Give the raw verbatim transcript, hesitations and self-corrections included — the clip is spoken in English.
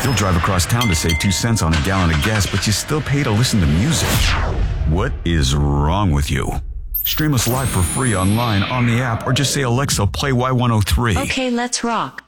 You'll drive across town to save two cents on a gallon of gas, but you still pay to listen to music. What is wrong with you? Stream us live for free online, on the app, or just say, Alexa, play Y one oh three. Okay, let's rock.